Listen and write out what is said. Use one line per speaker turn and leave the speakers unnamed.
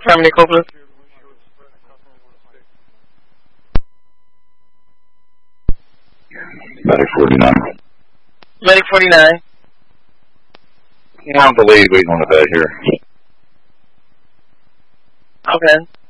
Harmony Copeland.
Medic 49.
Medic 49.
Yeah, I'm the lady waiting on the bed here.
Okay.